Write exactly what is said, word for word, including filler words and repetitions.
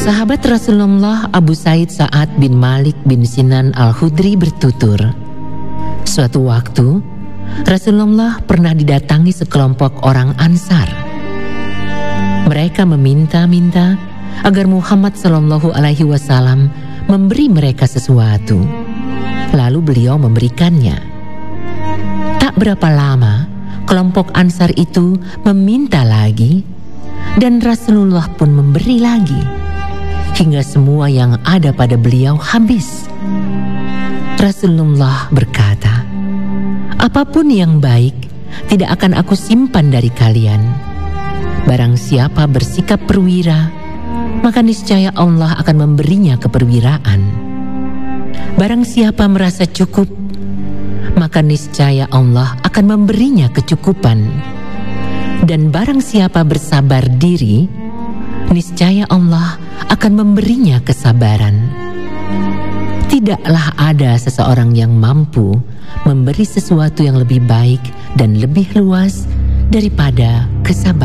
Sahabat Rasulullah Abu Said Sa'ad bin Malik bin Sinan Al-Khudri bertutur, suatu waktu Rasulullah pernah didatangi sekelompok orang Ansar. Mereka meminta-minta agar Muhammad Shallallahu Alaihi Wasallam memberi mereka sesuatu. Lalu beliau memberikannya. Tak berapa lama, kelompok Ansar itu meminta lagi, dan Rasulullah pun memberi lagi, hingga semua yang ada pada beliau habis. Rasulullah berkata, "Apapun yang baik tidak akan aku simpan dari kalian. Barang siapa bersikap perwira, maka niscaya Allah akan memberinya keperwiraan. Barang siapa merasa cukup, maka niscaya Allah akan memberinya kecukupan. Dan barang siapa bersabar diri, niscaya Allah akan memberinya kesabaran. Tidaklah ada seseorang yang mampu memberi sesuatu yang lebih baik dan lebih luas daripada kesabaran."